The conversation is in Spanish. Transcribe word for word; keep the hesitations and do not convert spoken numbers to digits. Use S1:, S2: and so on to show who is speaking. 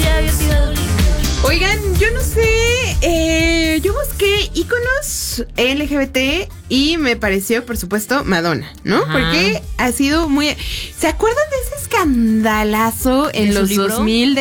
S1: ya había tirado el...
S2: Oigan, yo no sé, eh, yo busqué íconos L G B T y me pareció, por supuesto, Madonna, ¿no?
S1: Ajá.
S2: Porque ha sido muy... ¿Se acuerdan de ese escandalazo en
S1: ¿De su
S2: los
S1: libro?
S2: dos mil